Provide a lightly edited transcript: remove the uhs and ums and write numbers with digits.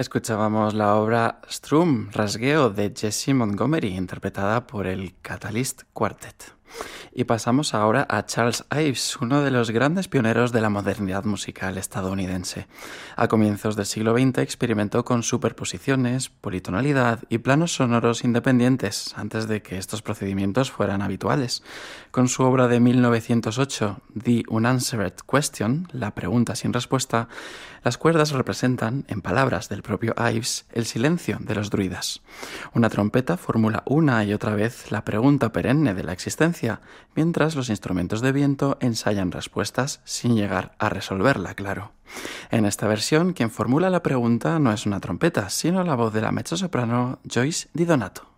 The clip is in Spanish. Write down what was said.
Escuchábamos la obra Strum, Rasgueo de Jessie Montgomery, interpretada por el Catalyst Quartet. Y pasamos ahora a Charles Ives, uno de los grandes pioneros de la modernidad musical estadounidense. A comienzos del siglo XX experimentó con superposiciones, politonalidad y planos sonoros independientes, antes de que estos procedimientos fueran habituales. Con su obra de 1908, The Unanswered Question, la pregunta sin respuesta, las cuerdas representan, en palabras del propio Ives, el silencio de los druidas. Una trompeta formula una y otra vez la pregunta perenne de la existencia, mientras los instrumentos de viento ensayan respuestas sin llegar a resolverla, claro. En esta versión, quien formula la pregunta no es una trompeta, sino la voz de la mezzosoprano Joyce Di Donato.